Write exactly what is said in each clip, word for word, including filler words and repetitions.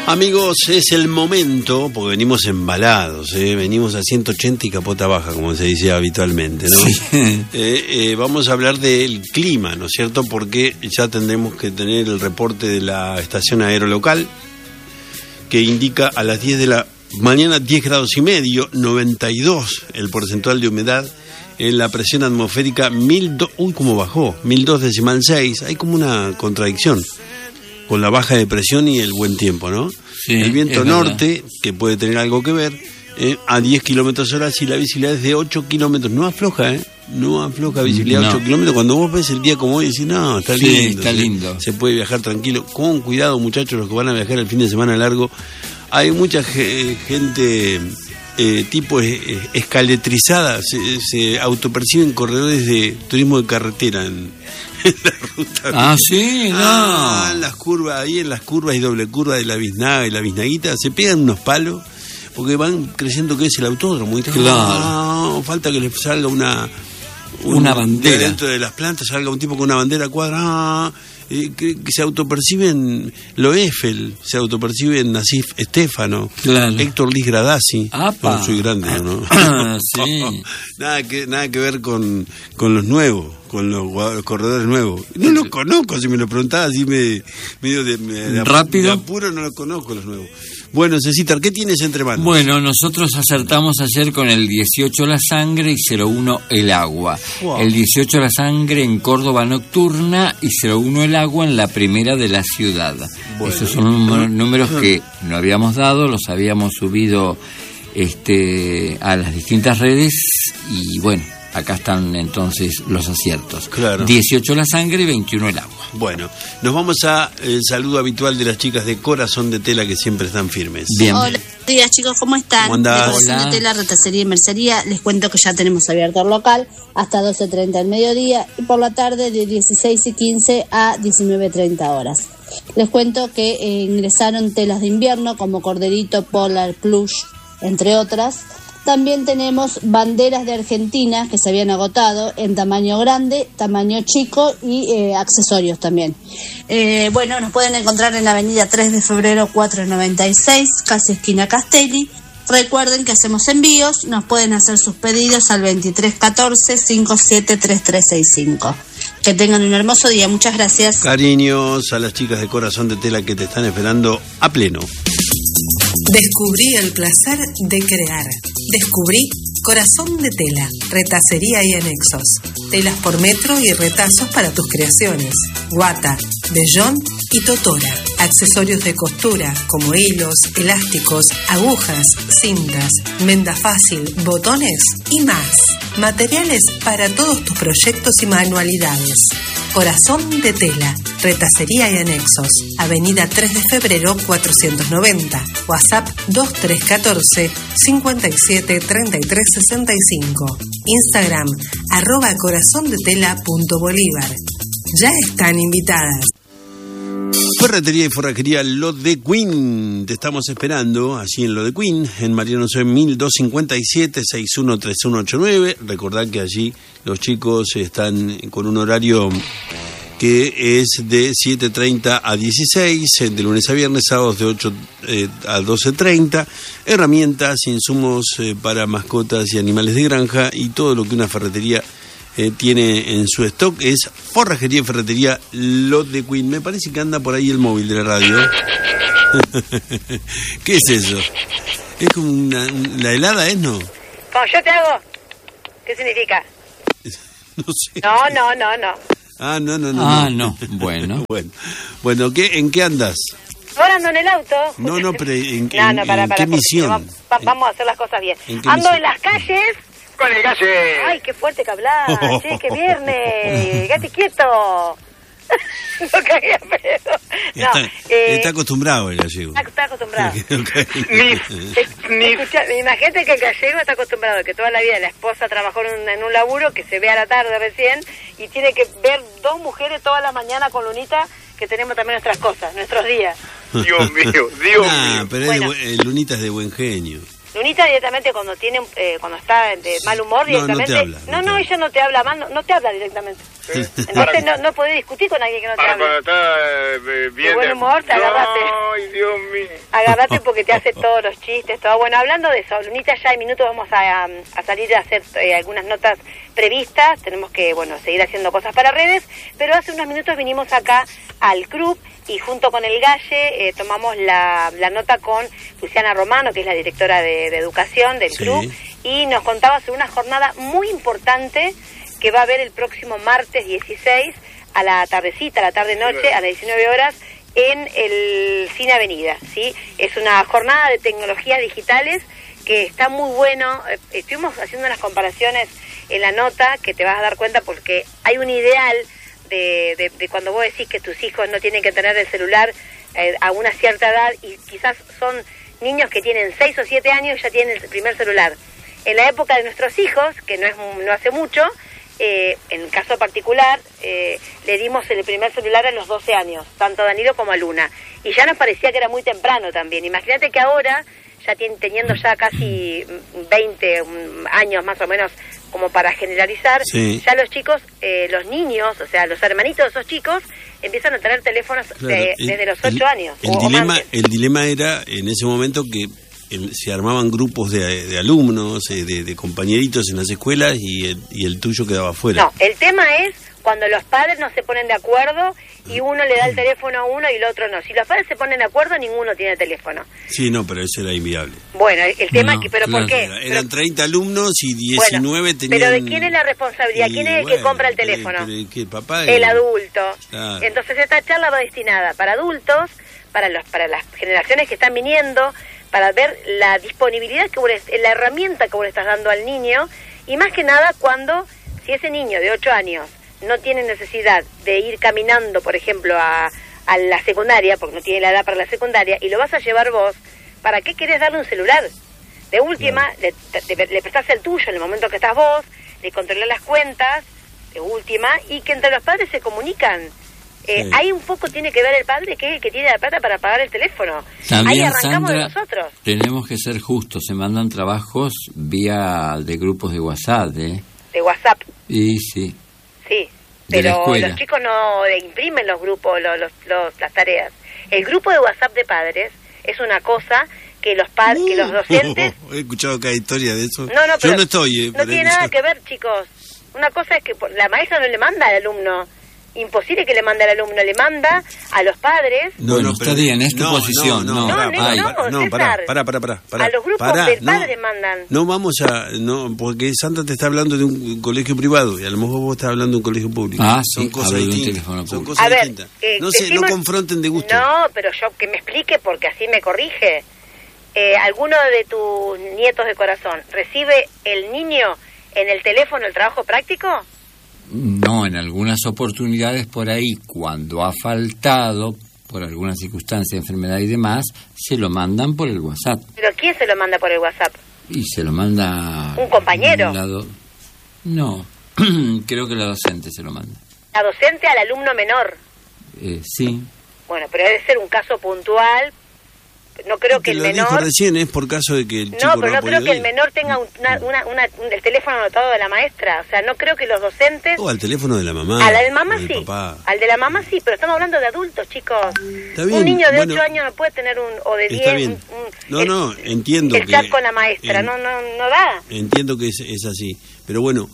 Amigos, es el momento, porque venimos embalados, ¿eh? Venimos a ciento ochenta y capota baja, como se dice habitualmente, ¿no? Sí. Eh, eh, vamos a hablar del clima, ¿no es cierto? Porque ya tendremos que tener el reporte de la estación aerolocal, que indica a las diez de la mañana diez grados y medio, noventa y dos el porcentual de humedad, en la presión atmosférica mil dos, uy, cómo bajó, mil dos decimal seis, hay como una contradicción con la baja de presión y el buen tiempo, ¿no? Sí, el viento norte, verdad, que puede tener algo que ver, eh, a diez kilómetros hora y la visibilidad es de ocho kilómetros. No afloja, ¿eh? No afloja visibilidad, no. ocho kilómetros. Cuando vos ves el día como hoy, decís, no, está sí, lindo. está se, lindo. Se puede viajar tranquilo. Con cuidado, muchachos, los que van a viajar el fin de semana largo. Hay mucha ge- gente eh, tipo eh, escaletrizada, se, se autoperciben corredores de turismo de carretera en... la ruta. Ah, sí, no. Ah, en las curvas, ahí en las curvas y doble curva de la biznaga y la biznaguita, se pegan unos palos porque van creyendo que es el autódromo. Y claro. No, falta que les salga una, una, una bandera. De dentro de las plantas salga un tipo con una bandera cuadra. Ah, eh, que, que se autoperciben lo Eiffel, se autoperciben Nasif Estefano, claro. Héctor Liz Gradasi. No, soy grande, ¿no? Sí. nada que nada que ver con, con los nuevos, con los, los corredores nuevos. No los conozco, si me lo preguntaba así me, medio de, de rápido. De apuro, no los conozco los nuevos. Bueno, Cecitar, ¿qué tienes entre manos? Bueno, nosotros acertamos ayer con el dieciocho la sangre y cero uno el agua. Wow. El dieciocho la sangre en Córdoba nocturna y cero uno el agua en la primera de la ciudad. Bueno. Esos son números que no habíamos dado, los habíamos subido este a las distintas redes y bueno, acá están entonces los aciertos. Claro. dieciocho la sangre y veintiuno el agua. Bueno, nos vamos a el saludo habitual de las chicas de Corazón de Tela que siempre están firmes. Bien. Hola, buenos días chicos, ¿cómo están? ¿Cómo andás? De Corazón de Tela, Retacería y Mercería. Les cuento que ya tenemos abierto el local hasta doce treinta del mediodía y por la tarde de dieciséis y quince a diecinueve treinta horas. Les cuento que eh, ingresaron telas de invierno como Corderito, Polar, Plush, entre otras. También tenemos banderas de Argentina que se habían agotado en tamaño grande, tamaño chico y eh, accesorios también. Eh, bueno, nos pueden encontrar en la avenida tres de febrero cuatrocientos noventa y seis, casi esquina Castelli. Recuerden que hacemos envíos, nos pueden hacer sus pedidos al veintitrés catorce cincuenta y siete treinta y tres sesenta y cinco. Que tengan un hermoso día, muchas gracias. Cariños a las chicas de Corazón de Tela que te están esperando a pleno. Descubrí el placer de crear. Descubrí Corazón de Tela, retacería y anexos. Telas por metro y retazos para tus creaciones. Guata, vellón y totora. Accesorios de costura como hilos, elásticos, agujas, cintas, menda fácil, botones y más. Materiales para todos tus proyectos y manualidades. Corazón de Tela, retacería y anexos. Avenida tres de febrero cuatrocientos noventa. WhatsApp dos tres catorce cincuenta y siete treinta y tres sesenta y cinco. Instagram arroba corazondetela.bolívar. Ya están invitadas. Ferretería y forrajería Lo de Queen, te estamos esperando allí en Lo de Queen, en Mariano C. mil doscientos cincuenta y siete, sesenta y uno treinta y uno ochenta y nueve. Recordad que allí los chicos están con un horario que es de siete treinta a dieciséis, de lunes a viernes, sábados de ocho eh, a doce treinta. Herramientas, insumos eh, para mascotas y animales de granja y todo lo que una ferretería Eh, tiene en su stock. Es forrajería y ferretería Lo de Queen. Me parece que anda por ahí el móvil de la radio. ¿Qué es eso? Es como una, la helada, ¿es no? Como yo te hago, ¿qué significa? No sé. No, no, no, no. Ah, no, no, no. Ah, no. no. Bueno. bueno, bueno, ¿qué, ¿en qué andas? Ahora ando en el auto. No, no, pero ¿en, no, no, para, en para, qué misión? Vamos, va, vamos a hacer las cosas bien. ¿En Ando misión? en las calles. Con el galle. Ay, qué fuerte que hablás. Che, qué viernes. Quédate quieto. No cagué a pedo. No, está, eh, está acostumbrado el gallego. Está, está acostumbrado. Okay. Ni, ni... Escucha, imagínate que el gallego está acostumbrado, que toda la vida la esposa trabajó en un, en un laburo que se ve a la tarde recién y tiene que ver dos mujeres toda la mañana con Lunita, que tenemos también nuestras cosas, nuestros días. Dios mío, Dios nah, mío. Pero bueno. es de, el Lunita es de buen genio. Lunita directamente cuando tiene eh, cuando está de mal humor directamente. No, no, te habla, no, no, no te ella no te habla mal, no, no te habla directamente. Sí. Entonces no, no podés discutir con alguien que no te Ahora habla. cuando está eh, bien de buen humor te no, agarraste. Ay, Dios mío. Agárrate porque te hace todos los chistes, todo. Bueno, hablando de eso, Lunita, ya en minutos vamos a, a salir a hacer eh, algunas notas previstas. Tenemos que, bueno, seguir haciendo cosas para redes, pero hace unos minutos vinimos acá al club y junto con el Galle eh, tomamos la, la nota con Luciana Romano, que es la directora de, de educación del Sí. club, y nos contaba sobre una jornada muy importante que va a haber el próximo martes dieciséis a la tardecita, a la tarde-noche, a las diecinueve horas, en el Cine Avenida, ¿sí? Es una jornada de tecnologías digitales que está muy bueno. Estuvimos haciendo unas comparaciones en la nota que te vas a dar cuenta porque hay un ideal de, de, de cuando vos decís que tus hijos no tienen que tener el celular eh, a una cierta edad, y quizás son niños que tienen seis o siete años y ya tienen el primer celular. En la época de nuestros hijos, que no es no hace mucho, eh, en caso particular, eh, le dimos el primer celular a los doce años, tanto a Danilo como a Luna. Y ya nos parecía que era muy temprano también. Imagínate que ahora, ya tienen, teniendo ya casi veinte años más o menos, como para generalizar, Sí. ya los chicos, eh, los niños, o sea, los hermanitos de esos chicos, empiezan a tener teléfonos Claro, de- el- desde los el- ocho años. El, o- o dilema, antes. el dilema era en ese momento que el- se armaban grupos de, de alumnos, eh, de, de compañeritos en las escuelas y el, y el tuyo quedaba afuera. No, el tema es cuando los padres no se ponen de acuerdo y uno le da el teléfono a uno y el otro no. Si los padres se ponen de acuerdo, ninguno tiene teléfono. Sí, no, pero eso era inviable. Bueno, el, el tema No, es que, ¿pero claro. por qué? Era- Pero- eran treinta alumnos y diecinueve bueno, tenían... pero ¿de quién es la responsabilidad? Y ¿Quién es el que bueno, compra el pero- teléfono? pero ¿qué, papá? El adulto. Claro. Entonces esta charla va destinada para adultos, para los para las generaciones que están viniendo, para ver la disponibilidad que vos le- la herramienta que vos le estás dando al niño, y más que nada cuando, si ese niño de ocho años no tiene necesidad de ir caminando, por ejemplo, a, a la secundaria, porque no tiene la edad para la secundaria, y lo vas a llevar vos, ¿para qué querés darle un celular? De última, le, te- le prestás el tuyo en el momento que estás vos, le controlás las cuentas, de última, y que entre los padres se comunican. Eh, Sí. Ahí un poco tiene que ver el padre, que es el que tiene la plata para pagar el teléfono. Ahí También, arrancamos Sandra, de nosotros. tenemos que ser justos, se mandan trabajos vía de grupos de WhatsApp, ¿eh? De WhatsApp, Y sí, sí. De la Pero escuela. los chicos no eh, imprimen los grupos, los, los, los- las tareas. El grupo de WhatsApp de padres es una cosa que los padres, que los docentes... He escuchado cada historia de eso. No, no, Yo pero no estoy... eh, no pero tiene he nada escuchado- que ver, chicos. Una cosa es que por- la maestra no le manda al alumno. Imposible que le mande al alumno, le manda a los padres. Bueno, está bien, es tu posición, no, No, pará, no, pará, no, pará, no, César. pará, pará, pará, pará, pará, A los grupos pará, del no, padre mandan. No vamos a, no, porque Sandra te está hablando de un colegio privado y a lo mejor vos estás hablando de un colegio público. Ah, son sí, cosas hablo de un distintas. teléfono Son público. cosas A ver, distintas. eh, no sé, no decimos- confronten de gusto. No, pero yo que me explique porque así me corrige. Eh, ¿Alguno de tus nietos de corazón recibe el niño en el teléfono el trabajo práctico? no, en algunas oportunidades por ahí, cuando ha faltado, por alguna circunstancia, enfermedad y demás, se lo mandan por el WhatsApp. ¿Pero quién se lo manda por el WhatsApp? Y se lo manda... ¿Un compañero? la do- No, creo que la docente se lo manda. La docente al alumno menor. Eh, sí, Bueno, pero debe ser un caso puntual. No creo que Te el lo dijo menor... recién, es por caso de que el chico No, no, pero ha no creo podido que el ir. menor tenga un- una, una, una- un- el teléfono anotado de la maestra. O sea, no creo que los docentes... O al teléfono de la mamá. A la del mamá o del sí, papá. al de la mamá sí, pero estamos hablando de adultos, chicos. Está bien, Un niño de bueno, ocho años no puede tener un, o de está diez, bien. un- un- No, el- no, entiendo el que... chat con la maestra, en- no, no, no da. Entiendo que es, es así, pero bueno,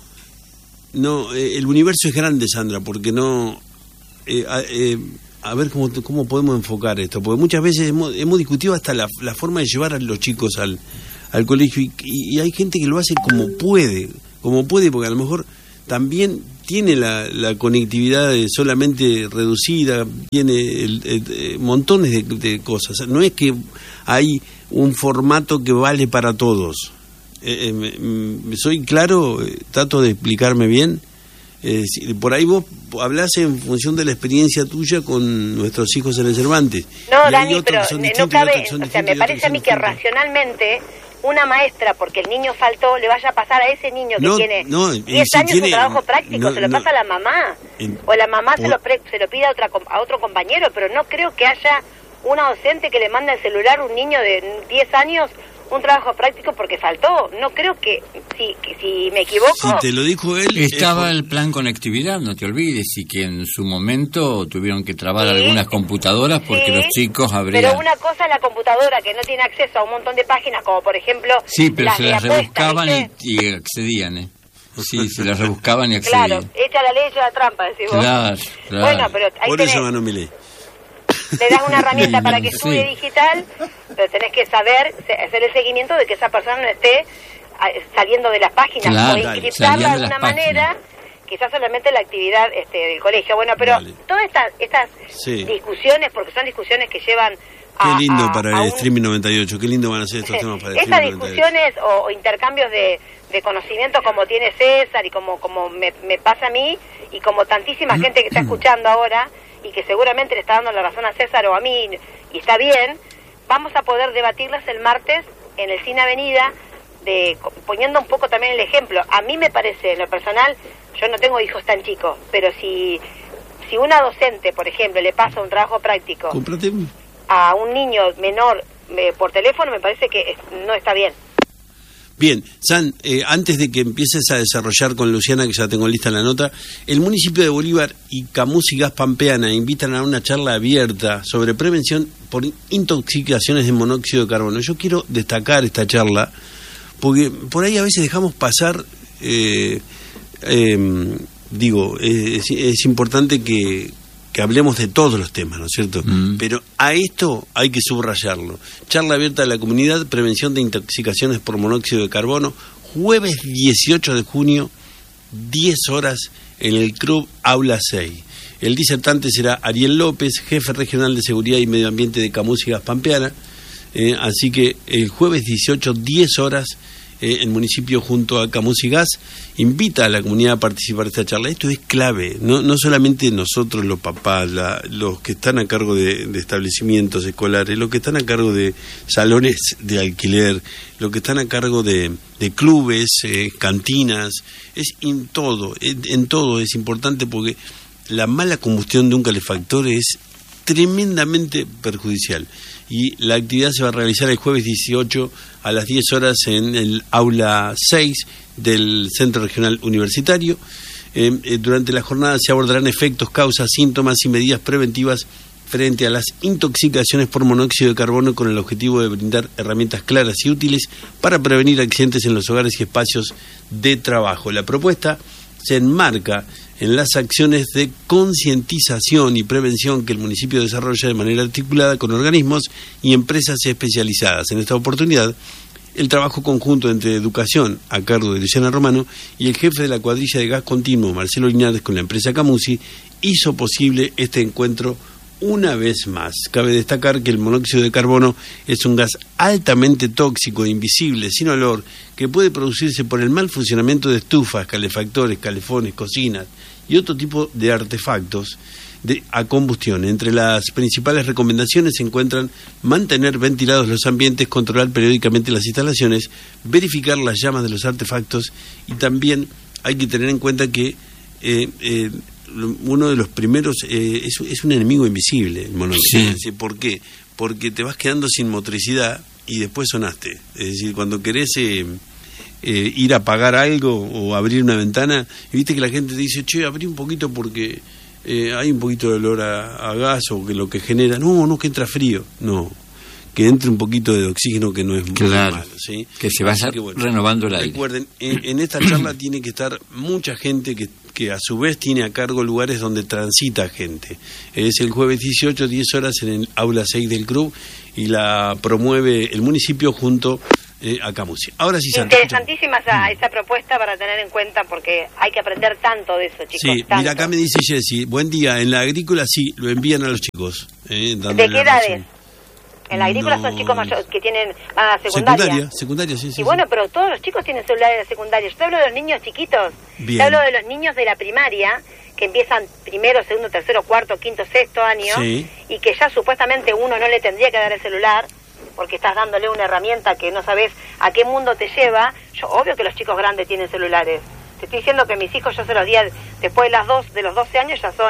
no, eh, el universo es grande, Sandra, porque no, eh, a, eh, a ver cómo cómo podemos enfocar esto, porque muchas veces hemos, hemos discutido hasta la, la forma de llevar a los chicos al, al colegio y, y hay gente que lo hace como puede, como puede, porque a lo mejor también tiene la, la conectividad de solamente reducida, tiene el- el- eh, montones de, de cosas, no es que hay un formato que vale para todos. Eh, eh, me- me- soy claro, eh, trato de explicarme bien. Eh, si- por ahí vos hablás en función de la experiencia tuya con nuestros hijos en el Cervantes. Y No, hay Dani, otros pero que son no distintos y cabe, otros que son o sea, distintos me y otros parece a son mí que distintos. racionalmente una maestra, porque el niño faltó, le vaya a pasar a ese niño que No, tiene no, y diez si años tiene- un trabajo práctico, no, se lo no. pasa a la mamá, En- o la mamá se por- lo, pre- se lo pide a, otra, com- a otro compañero, pero no creo que haya una docente que le mande el celular a un niño de diez años un trabajo práctico porque faltó. No creo que, si, que, si me equivoco... Si te lo dijo él... Estaba es... el plan conectividad, no te olvides, y que en su momento tuvieron que trabar sí, algunas computadoras porque sí, los chicos habrían... Pero una cosa es la computadora que no tiene acceso a un montón de páginas, como por ejemplo... Sí, pero las se de las apuesta, rebuscaban y, y accedían, ¿eh? Sí, se las rebuscaban y accedían. Claro, echa la ley, echa la trampa, decís vos. Claro, claro. Bueno, pero ahí Por tenés, eso ganó mi ley. le das una herramienta para que Sí. estudie digital, pero tenés que saber se- hacer el seguimiento de que esa persona no esté ah, saliendo de las páginas Claro, o salían encriptarla de de las alguna páginas. manera, quizás solamente la actividad este, del colegio. Bueno, pero Vale. todas estas, estas Sí. discusiones, porque son discusiones que llevan Qué a... lindo a- para a el un- Streaming noventa y ocho, qué lindo van a ser estos temas para el Estas Streaming noventa y ocho. discusiones o, o intercambios de, de conocimientos como tiene César y como, como me, me pasa a mí y como tantísima gente que está escuchando ahora y que seguramente le está dando la razón a César o a mí y está bien, vamos a poder debatirlas el martes en el Cine Avenida, de, poniendo un poco también el ejemplo. A mí me parece, en lo personal, yo no tengo hijos tan chicos, pero si, si una docente, por ejemplo, le pasa un trabajo práctico Cómprate un... a un niño menor eh, por teléfono, me parece que es- no está bien. Bien, San, eh, antes de que empieces a desarrollar con Luciana, que ya tengo lista la nota, el municipio de Bolívar y Camus y Gas Pampeana invitan a una charla abierta sobre prevención por intoxicaciones de monóxido de carbono. Yo quiero destacar esta charla, porque por ahí a veces dejamos pasar, eh, eh, digo, eh, es, es importante que, que hablemos de todos los temas, ¿no es cierto? Mm. Pero a esto hay que subrayarlo. Charla abierta de la comunidad, prevención de intoxicaciones por monóxido de carbono, jueves dieciocho de junio, diez horas, en el Club Aula seis. El disertante será Ariel López, jefe regional de Seguridad y Medio Ambiente de Camus y Gas Pampeana. Eh, así que el jueves dieciocho, diez horas, eh, el municipio junto a Camus y Gas invita a la comunidad a participar de esta charla. Esto es clave, no, no solamente nosotros los papás, la, los que están a cargo de, de establecimientos escolares, los que están a cargo de salones de alquiler, los que están a cargo de, de clubes, eh, cantinas, es en todo, en, en todo es importante porque la mala combustión de un calefactor es tremendamente perjudicial. Y la actividad se va a realizar el jueves dieciocho a las diez horas en el aula seis del Centro Regional Universitario. Eh, eh, durante la jornada se abordarán efectos, causas, síntomas y medidas preventivas frente a las intoxicaciones por monóxido de carbono, con el objetivo de brindar herramientas claras y útiles para prevenir accidentes en los hogares y espacios de trabajo. La propuesta se enmarca en las acciones de concientización y prevención que el municipio desarrolla de manera articulada con organismos y empresas especializadas. En esta oportunidad, el trabajo conjunto entre Educación, a cargo de Luciana Romano, y el jefe de la cuadrilla de gas continuo, Marcelo Linares, con la empresa Camusi, hizo posible este encuentro una vez más. Cabe destacar que el monóxido de carbono es un gas altamente tóxico e invisible, sin olor, que puede producirse por el mal funcionamiento de estufas, calefactores, calefones, cocinas y otro tipo de artefactos de, a combustión. Entre las principales recomendaciones se encuentran mantener ventilados los ambientes, controlar periódicamente las instalaciones, verificar las llamas de los artefactos, y también hay que tener en cuenta que eh, eh, uno de los primeros eh, es, es un enemigo invisible, el monóxido. Sí. ¿Por qué? Porque te vas quedando sin motricidad y después sonaste. Es decir, cuando querés eh, eh, ir a apagar algo o abrir una ventana, y viste que la gente te dice, che, abrí un poquito porque eh, hay un poquito de olor a, a gas, o que lo que genera, no, no, que entra frío, no, que entre un poquito de oxígeno, que no es muy Claro, malo, ¿sí? que se vaya Así que, bueno, renovando el aire. Recuerden, en, en esta charla tiene que estar mucha gente que, que a su vez tiene a cargo lugares donde transita gente. Es el jueves dieciocho, diez horas, en el aula seis del club, y la promueve el municipio junto eh, a Camusi. Ahora sí, Santa. Interesantísima esa, esa propuesta para tener en cuenta, porque hay que aprender tanto de eso, chicos. Sí, tanto. mira, acá me dice Jessy, buen día, en la agrícola sí, lo envían a los chicos. Eh, ¿De dándole qué la edades? razón. En la agrícola No. son chicos mayores que tienen, van a secundaria. Secundaria, secundaria, sí, sí. Y bueno, pero todos los chicos tienen celulares de secundaria. Yo te hablo de los niños chiquitos. Bien. Te hablo de los niños de la primaria, que empiezan primero, segundo, tercero, cuarto, quinto, sexto año, Sí. y que ya supuestamente uno no le tendría que dar el celular, porque estás dándole una herramienta que no sabes a qué mundo te lleva. Yo, obvio que los chicos grandes tienen celulares. Te estoy diciendo que mis hijos, yo se los di a- después de las dos, de los doce años, ya son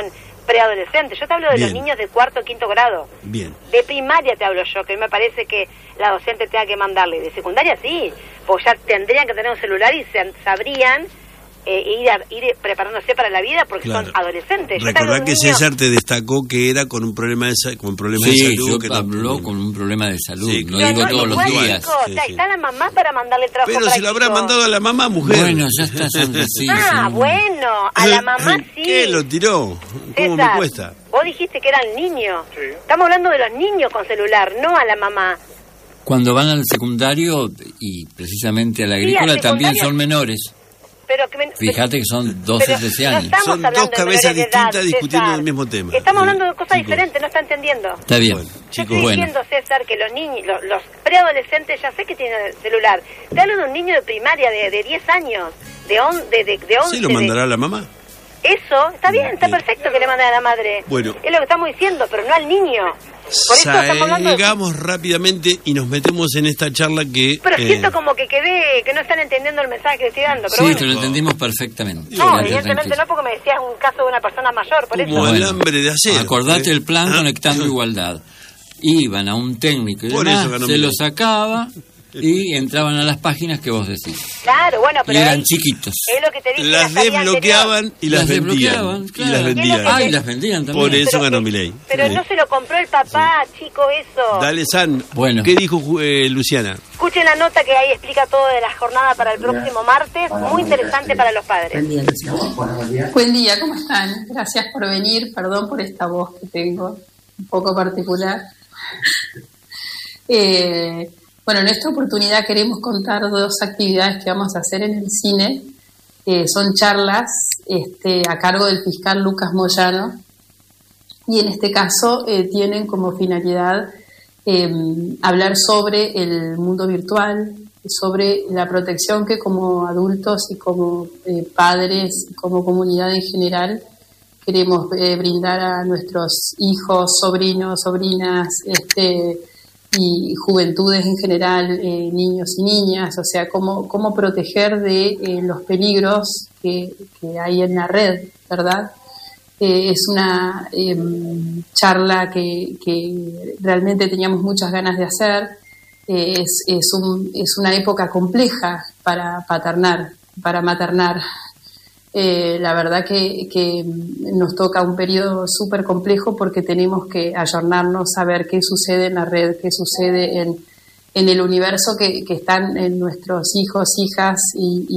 preadolescentes. Yo te hablo de Bien. los niños de cuarto o quinto grado. Bien. De primaria te hablo yo, que me parece que la docente tenga que mandarle. De secundaria sí, porque ya tendrían que tener un celular y se, sabrían eh, ir, a, ir preparándose para la vida porque Claro. son adolescentes. Yo te hablo Recordá de que un niño- César te destacó que era con un problema de, sa- con un problema de Sí, salud. yo que no- habló con un problema de salud, Sí, no claro. digo No, todos los igual, días. chicos, Sí, o sea, sí. está la mamá para mandarle trabajo Pero se lo habrá práctico. mandado a la mamá, mujer. Bueno, ya está, Sandra, sí. Ah, sí. bueno, a la mamá sí. ¿Qué lo tiró? ¿Cómo César, me cuesta? vos dijiste que eran niños. Estamos hablando de los niños con celular, no a la mamá. Cuando van al secundario y precisamente a la Sí, agrícola al también secundario. son menores. Pero que me- Fíjate que son doce, pero trece no años. estamos Son hablando dos de cabezas menores de distintas edad, discutiendo César. del mismo tema. Estamos Sí. hablando de cosas Chicos. diferentes, no está entendiendo. Está bien. Bueno, Yo chicos, estoy bueno. diciendo, César, que los niños, los, los preadolescentes ya sé que tienen el celular. Te hablo de un niño de primaria de, de diez años, de, on, de, de, de once. ¿Sí lo de- mandará la mamá? Eso, está bien, está Bien. perfecto que le manden a la madre. Bueno. Es lo que estamos diciendo, pero no al niño. Por eso estamos hablando de... Salgamos rápidamente y nos metemos en esta charla que... Pero eh, siento como que quedé, que no están entendiendo el mensaje que estoy dando. Pero Sí, bueno. te lo entendimos perfectamente. No, Quédate evidentemente tranquilo. no, porque me decías un caso de una persona mayor, por Como eso. el alambre de acero. Acordate ¿eh? el plan Ah. Conectando Igualdad. Iban a un técnico y Por demás, eso ganó se Milei. lo sacaba y entraban a las páginas que vos decís. Claro, bueno, Y pero eran ahí- chiquitos. es lo que te dije Las la salida desbloqueaban anterior. y las, Las vendían. desbloqueaban, Y claro. las vendían. Ah, y las vendían también. Por eso Pero- ganó Milei. Pero Sí. no se lo compró el papá, chico, eso. Dale, San. Bueno. ¿Qué dijo Ju- eh, Luciana? Escuchen la nota que ahí explica todo de la jornada para el próximo martes, muy interesante para los padres. Buen día, ¿cómo están? Gracias por venir, perdón por esta voz que tengo, un poco particular. Eh, bueno, en esta oportunidad queremos contar dos actividades que vamos a hacer en el cine. Eh, son charlas este, a cargo del fiscal Lucas Moyano y en este caso eh, tienen como finalidad eh, hablar sobre el mundo virtual, sobre la protección que como adultos y como eh, padres, como comunidad en general, queremos eh, brindar a nuestros hijos, sobrinos, sobrinas, este, y juventudes en general, eh, niños y niñas, o sea, cómo, cómo proteger de eh, los peligros que, que hay en la red, ¿verdad? Eh, es una eh, charla que, que realmente teníamos muchas ganas de hacer. Eh, es, es, un, es una época compleja para paternar, para maternar. Eh, la verdad que, que nos toca un periodo súper complejo porque tenemos que ayornarnos, saber qué sucede en la red, qué sucede en, en el universo que, que están en nuestros hijos, hijas y,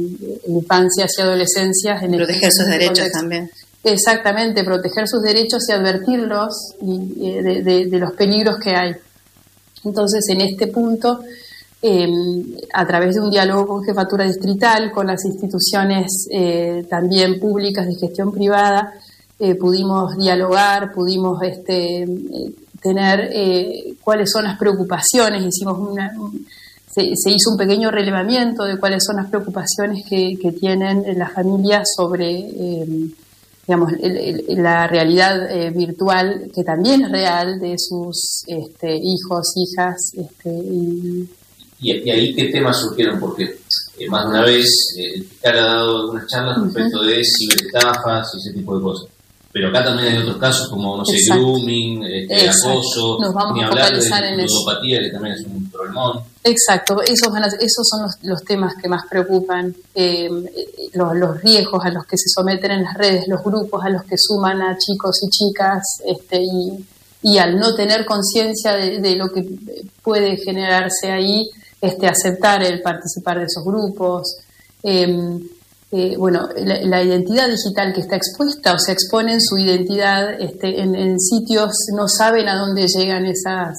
y infancias y adolescencias. En Proteger este sus derechos contexto. también. Exactamente, proteger sus derechos y advertirlos y, eh, de, de, de los peligros que hay. Entonces, en este punto, eh, a través de un diálogo con Jefatura Distrital, con las instituciones eh, también públicas de gestión privada, eh, pudimos dialogar, pudimos este, eh, tener eh, cuáles son las preocupaciones, hicimos una, un, se, se hizo un pequeño relevamiento de cuáles son las preocupaciones que, que tienen las familias sobre eh, digamos, el, el, la realidad eh, virtual, que también es real, de sus este, hijos, hijas. Este, y... Y, y ahí, ¿qué temas surgieron? Porque eh, más de una vez eh, el fiscal ha dado algunas charlas Uh-huh. respecto de ciberestafas y ese tipo de cosas. Pero acá también hay otros casos como, no sé, Exacto. grooming, este, Exacto. acoso, Nos vamos ni a hablar de focalizar en eso. ludopatía, que también es un problemón. Exacto, esos, van a- esos son los, los temas que más preocupan, eh, los, los riesgos a los que se someten en las redes, los grupos a los que suman a chicos y chicas, este, y, y al no tener conciencia de, de lo que puede generarse ahí, este, aceptar el participar de esos grupos. Eh, eh, bueno, la, la identidad digital que está expuesta, o sea, exponen su identidad este, en, en sitios, no saben a dónde llegan esas,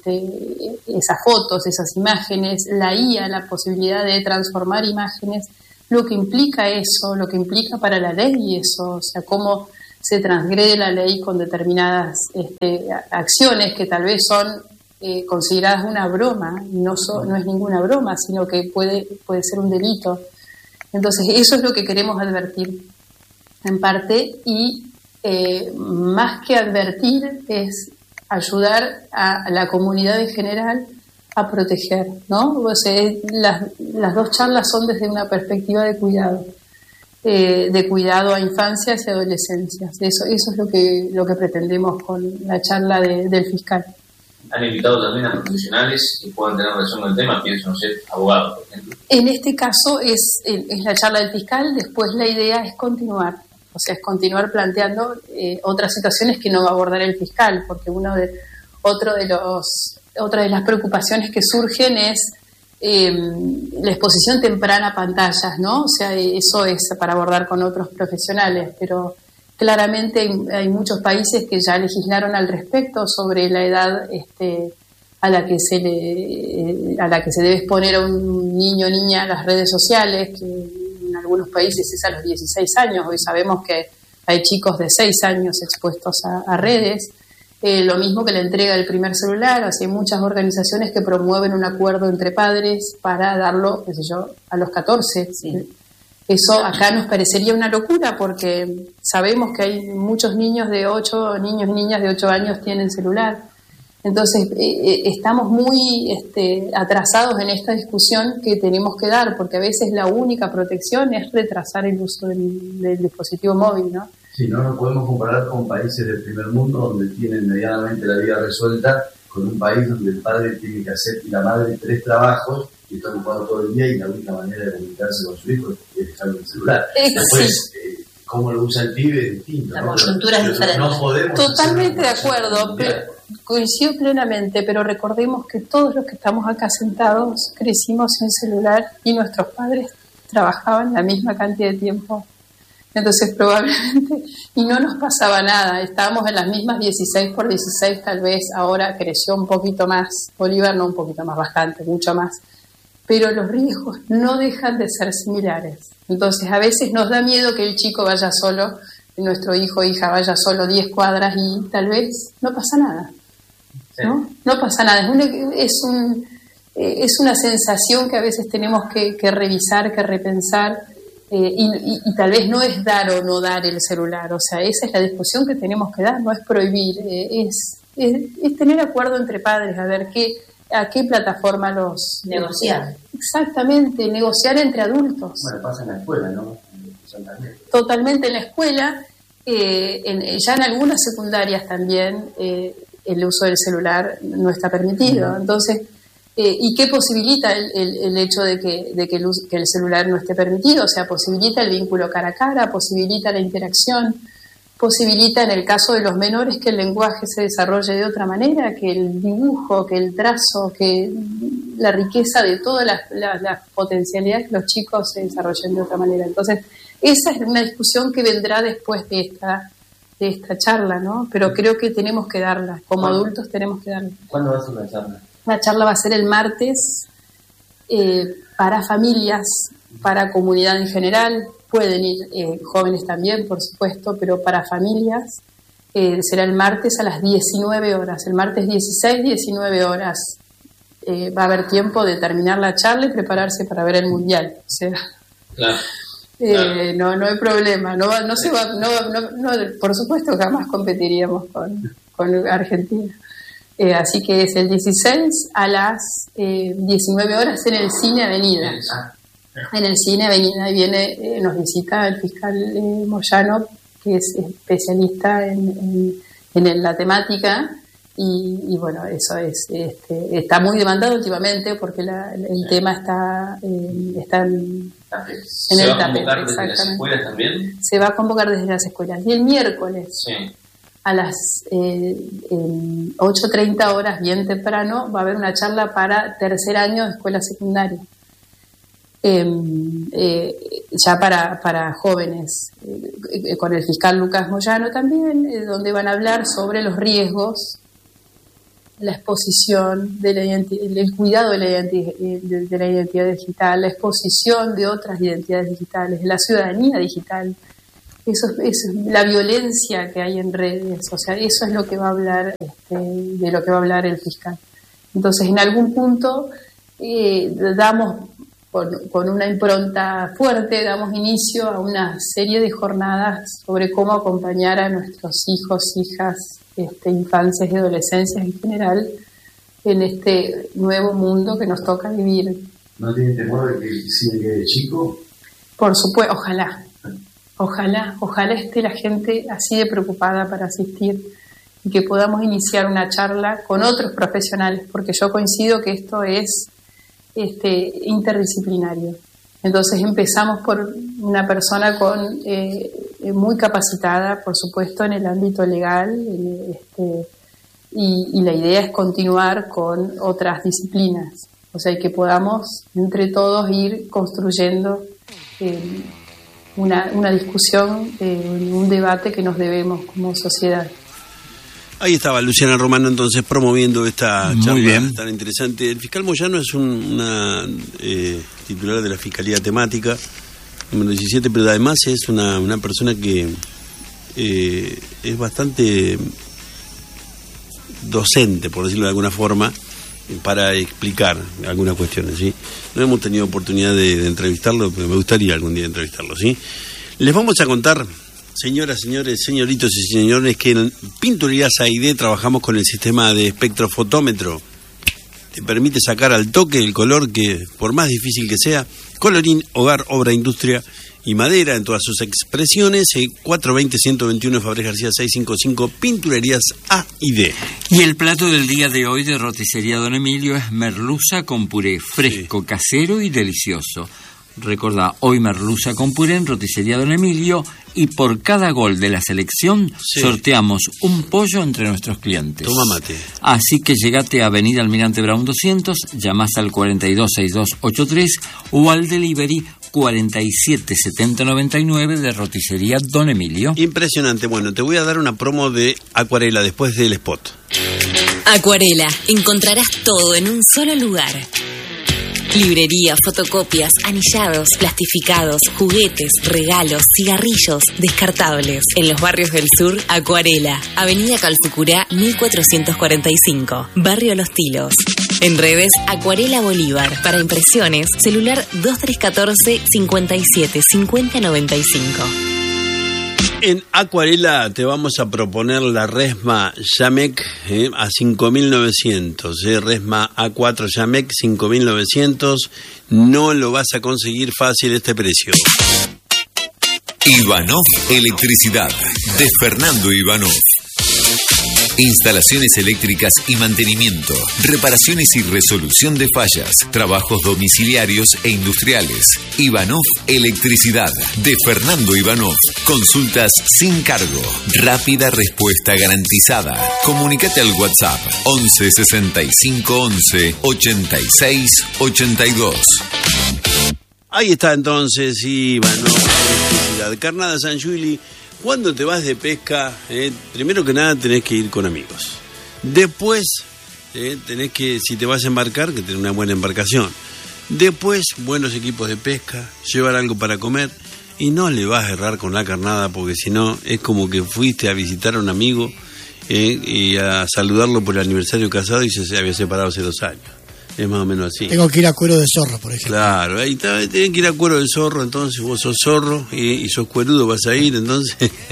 este, esas fotos, esas imágenes, la I A, la posibilidad de transformar imágenes, lo que implica eso, lo que implica para la ley eso, o sea, cómo se transgrede la ley con determinadas este, acciones que tal vez son eh, consideradas una broma, no, so, no es ninguna broma, sino que puede, puede ser un delito. Entonces, eso es lo que queremos advertir, en parte, y eh, más que advertir es ayudar a la comunidad en general a proteger, ¿no? O sea, las, las dos charlas son desde una perspectiva de cuidado. eh, de cuidado a infancias y adolescencias. Eso, eso es lo que, lo que pretendemos con la charla de, del fiscal. ¿Han invitado también a profesionales que puedan tener relación con el tema? Pienso, no sé, abogados, por ejemplo. En este caso es, es la charla del fiscal, después la idea es continuar, o sea, es continuar planteando eh, otras situaciones que no va a abordar el fiscal, porque uno de, otro de los, otra de las preocupaciones que surgen es eh, la exposición temprana a pantallas, ¿no? O sea, eso es para abordar con otros profesionales, pero claramente hay, hay muchos países que ya legislaron al respecto sobre la edad este, a la que se le, a la que se debe exponer a un niño o niña a las redes sociales, que en algunos países es a los dieciséis años. Hoy sabemos que hay chicos de seis años expuestos a, a redes. Eh, lo mismo que la entrega del primer celular. O sea, hay muchas organizaciones que promueven un acuerdo entre padres para darlo, qué sé yo, a los catorce. Sí. Eso acá nos parecería una locura porque sabemos que hay muchos niños de ocho, niños y niñas de ocho años tienen celular. Entonces eh, estamos muy este, atrasados en esta discusión que tenemos que dar, porque a veces la única protección es retrasar el uso del, del dispositivo móvil, ¿no? Sí, no nos podemos comparar con países del primer mundo donde tienen medianamente la vida resuelta, con un país donde el padre tiene que hacer y la madre tres trabajos y está ocupado todo el día y la única manera de comunicarse con su hijo es dejarle el celular. Eh, Después, sí. eh, cómo lo usa el pibe es distinto. La ¿no? coyuntura es diferente. No podemos Totalmente de acuerdo, pero coincido plenamente, pero recordemos que todos los que estamos acá sentados crecimos sin celular y nuestros padres trabajaban la misma cantidad de tiempo. Entonces probablemente, y no nos pasaba nada, estábamos en las mismas dieciséis por dieciséis, tal vez ahora creció un poquito más, Bolívar no un poquito más, bastante, mucho más, pero los riesgos no dejan de ser similares. Entonces a veces nos da miedo que el chico vaya solo, nuestro hijo o hija vaya solo diez cuadras y tal vez no pasa nada, ¿no? No pasa nada, es, una, es, un, es una sensación que a veces tenemos que, que revisar, que repensar. Eh, y, y, y tal vez no es dar o no dar el celular, o sea, esa es la discusión que tenemos que dar, no es prohibir, eh, es, es, es tener acuerdo entre padres, a ver qué, a qué plataforma los... Negociar. Exactamente, negociar entre adultos. Bueno, pasa en la escuela, ¿no? Totalmente en la escuela, eh, en, ya en algunas secundarias también eh, el uso del celular no está permitido, uh-huh. Entonces... Eh, ¿Y qué posibilita el, el, el hecho de, que, de que, el, que el celular no esté permitido? O sea, posibilita el vínculo cara a cara, posibilita la interacción, posibilita en el caso de los menores que el lenguaje se desarrolle de otra manera, que el dibujo, que el trazo, que la riqueza de todas las, las, las potencialidades que los chicos se desarrollen de otra manera. Entonces, esa es una discusión que vendrá después de esta, de esta charla, ¿no? Pero creo que tenemos que darla, como adultos tenemos que darla. ¿Cuándo va a ser la charla? La charla va a ser el martes eh, para familias, para comunidad en general. Pueden ir eh, jóvenes también, por supuesto, pero para familias eh, será el martes a las diecinueve horas. El martes dieciséis, diecinueve horas. Eh, va a haber tiempo de terminar la charla y prepararse para ver el mundial. O sea, claro. Eh, claro. no, no hay problema. No, no se va, no, no, no, por supuesto, jamás competiríamos con, con Argentina. Eh, así que es el dieciséis a las eh, diecinueve horas en el Cine Avenida. En el Cine Avenida, ahí viene, eh, nos visita el fiscal eh, Moyano, que es especialista en, en, en la temática, y, y bueno, eso es, este, está muy demandado últimamente porque la, el sí. tema está, eh, está en, en el tapete. ¿Se va a convocar desde las escuelas también? Se va a convocar desde las escuelas. Y el miércoles... Sí. A las eh, eh, ocho treinta horas, bien temprano, va a haber una charla para tercer año de escuela secundaria. Eh, eh, ya para, para jóvenes, eh, con el fiscal Lucas Moyano también, eh, donde van a hablar sobre los riesgos, la exposición, de la identi- el cuidado de la, identi- de, de la identidad digital, la exposición de otras identidades digitales, la ciudadanía digital. Eso, eso es la violencia que hay en redes, o sea, eso es lo que va a hablar, este, de lo que va a hablar el fiscal. Entonces, en algún punto eh, damos, con, con una impronta fuerte, damos inicio a una serie de jornadas sobre cómo acompañar a nuestros hijos, hijas, este, infancias y adolescencias en general, en este nuevo mundo que nos toca vivir. ¿No tiene temor de que el cine quede chico? Por supuesto, ojalá. Ojalá, ojalá esté la gente así de preocupada para asistir y que podamos iniciar una charla con otros profesionales, porque yo coincido que esto es este, interdisciplinario. Entonces empezamos por una persona con eh, muy capacitada, por supuesto, en el ámbito legal, este, y, y la idea es continuar con otras disciplinas, o sea, que podamos entre todos ir construyendo eh, una, una discusión, eh, un debate que nos debemos como sociedad. Ahí estaba Luciana Romano entonces promoviendo esta Muy charla bien. tan interesante. El fiscal Moyano es un, una eh, titular de la Fiscalía Temática número diecisiete, pero además es una, una persona que eh, es bastante docente, por decirlo de alguna forma, para explicar algunas cuestiones, ¿sí? No hemos tenido oportunidad de, de entrevistarlo, pero me gustaría algún día entrevistarlo, ¿sí? Les vamos a contar, señoras, señores, señoritos y señores, que en Pinturerías A y D trabajamos con el sistema de espectrofotómetro. Te permite sacar al toque el color que, por más difícil que sea, colorín, hogar, obra, industria y madera en todas sus expresiones. cuatrocientos veinte, ciento veintiuno, Fabrés García seiscientos cincuenta y cinco, Pinturerías A y D. Y el plato del día de hoy de Roticería Don Emilio es merluza con puré, fresco, sí, casero y delicioso. Recordá, hoy merluza con puré en Roticería Don Emilio, y por cada gol de la selección, sí, sorteamos un pollo entre nuestros clientes. Toma mate. Así que llegate a Avenida Almirante Brown doscientos, llamás al cuarenta y dos sesenta y dos ochenta y tres o al delivery cuarenta y siete setenta noventa y nueve de Roticería Don Emilio. Impresionante. Bueno, te voy a dar una promo de Acuarela después del spot. Acuarela, encontrarás todo en un solo lugar. Librería, fotocopias, anillados, plastificados, juguetes, regalos, cigarrillos, descartables. En los barrios del sur, Acuarela. Avenida Calfucurá, mil cuatrocientos cuarenta y cinco. Barrio Los Tilos. En redes, Acuarela Bolívar. Para impresiones, celular dos tres uno cuatro, cincuenta y siete, cincuenta noventa y cinco. En Acuarela te vamos a proponer la Resma Yamec eh, a cinco mil novecientos, eh, Resma A cuatro Yamec cinco mil novecientos, no lo vas a conseguir fácil este precio. Ivanov Electricidad, de Fernando Ivanov. Instalaciones eléctricas y mantenimiento, reparaciones y resolución de fallas, trabajos domiciliarios e industriales. Ivanov Electricidad, de Fernando Ivanov. Consultas sin cargo, rápida respuesta garantizada. Comunícate al WhatsApp once sesenta y cinco once ochenta y seis ochenta y dos. Ahí está entonces Ivanov Electricidad. Carnada San Giuli. Cuando te vas de pesca, eh, primero que nada tenés que ir con amigos. Después, eh, tenés que, si te vas a embarcar, que tener una buena embarcación. Después, buenos equipos de pesca, llevar algo para comer. Y no le vas a errar con la carnada, porque si no, es como que fuiste a visitar a un amigo eh, y a saludarlo por el aniversario casado y se, se había separado hace dos años. Es más o menos así. Tengo que ir a Cuero de Zorro, por ejemplo. Claro, ahí está, tenés que ir a Cuero de Zorro, entonces vos sos zorro y, y sos cuerudo, vas a ir, entonces